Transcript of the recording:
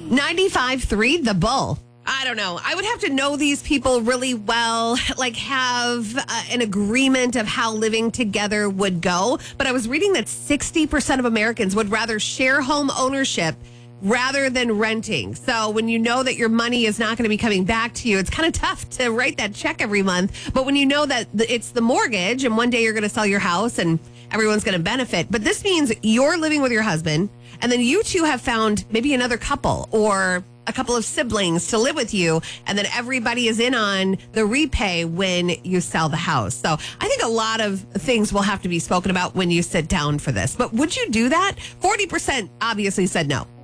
95.3 The Bull. I don't know. I would have to know these people really well, like have an agreement of how living together would go. But I was reading that 60% of Americans would rather share home ownership rather than renting. So when you know that your money is not going to be coming back to you, it's kind of tough to write that check every month. But when you know that it's the mortgage and one day you're going to sell your house and everyone's going to benefit. But this means you're living with your husband and then you two have found maybe another couple or a couple of siblings to live with you, and then everybody is in on the repay when you sell the house. So I think a lot of things will have to be spoken about when you sit down for this. But would you do that? 40% obviously said no.